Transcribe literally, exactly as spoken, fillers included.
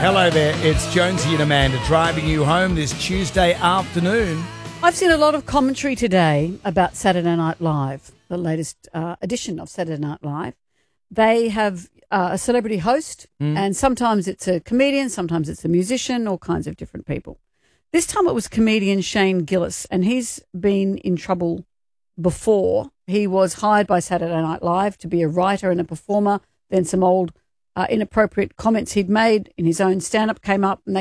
Hello there, it's Jonesy and Amanda driving you home this Tuesday afternoon. I've seen a lot of commentary today about Saturday Night Live, the latest uh, edition of Saturday Night Live. They have uh, a celebrity host, mm. and sometimes it's a comedian, sometimes it's a musician, all kinds of different people. This time it was comedian Shane Gillis, and he's been in trouble before. He was hired by Saturday Night Live to be a writer and a performer. Then some old uh, inappropriate comments he'd made in his own stand-up came up, and they